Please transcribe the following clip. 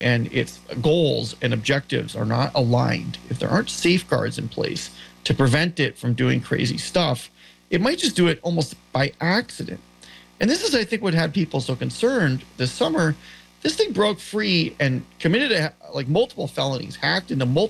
and its goals and objectives are not aligned, if there aren't safeguards in place to prevent it from doing crazy stuff, it might just do it almost by accident. And this is, I think, what had people so concerned this summer. This thing broke free and committed like multiple felonies, hacked into multiple